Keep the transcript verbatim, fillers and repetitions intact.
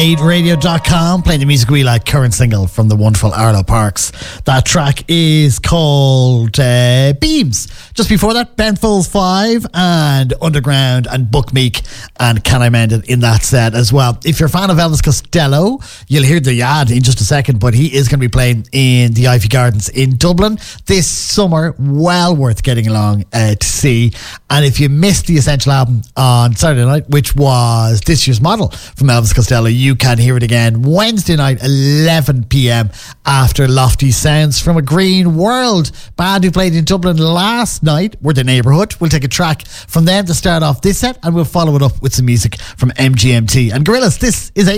made radio dot com, playing the music we like, current single from the wonderful Arlo Parks. That track is called uh, Beams. Just before that, Ben Folds five and Underground and Buck Meek and Can I Mend It in that set as well. If you're a fan of Elvis Costello, you'll hear the ad in just a second, but he is going to be playing in the Ivy Gardens in Dublin this summer. Well worth getting along uh, to see. And if you missed the Essential album on Saturday night, which was this year's model from Elvis Costello, you can hear it again Wednesday night, eleven p.m. after Lofty Sounds from a Green World band who played in Dublin last night. We're The Neighbourhood. We'll take a track from them to start off this set, and we'll follow it up with some music from M G M T and Gorillaz. This is a